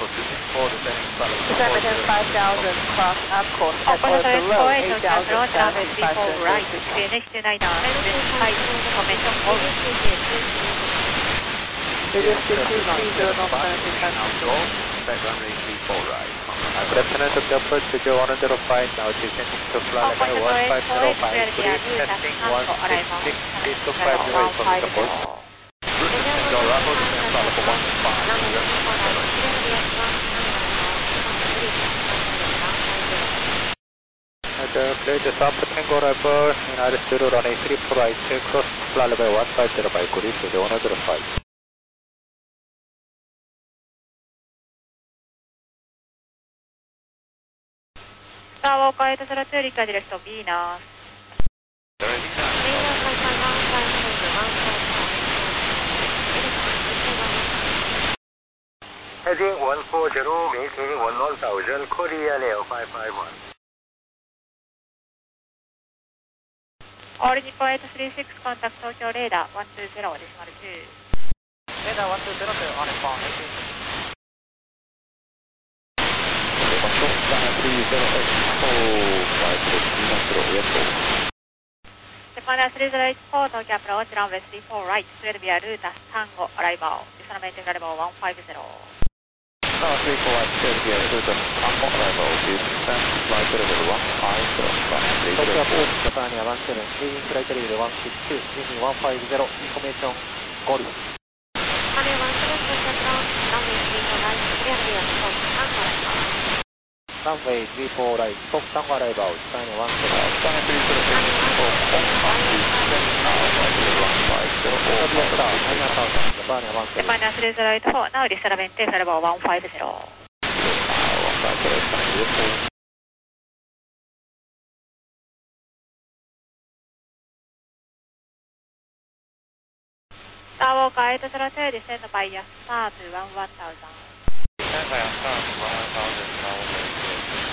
4 descending flat level Descending 5000 cross up course at or below 8000 right, finish to 9 5 formation hold. Radius 230 North now go, set runway 34 right. Left hand of the approach to 105, now descending to flat level 1505, testing 166, please to 50 from the port. Go Bravo, descend flat level 15. Clear the South Tango River, United 0 runway 34 right, cross flat level 150 by Korea to 105. Star Walker 802 理解ディレクト B な。 Heading 140, maintaining 1000, Korea Air 551. Origin 836, contact Tokyo Radar 120, decimal 2. Radar 120 to on a phone, Japan 3084, Tokyo approach, runway 34 right, 12 via route Tango arrival, decimal maintain level 150. Now 34 right, 12 via route Tango arrival, descend flight level 150, Tokyo approach, Japan 17, leaving flight level 162, leaving 150, information Gori. Japan 17, Japan, runway 34 right, clear via stop Tango arrival. Runway 34 right, stop Tango arrival, Japan 17. Japan 30 Japan 3084, now descend maintain level 150. Star Walker 802, descend by Yasta to 1000. Descend by Yasta to 1000,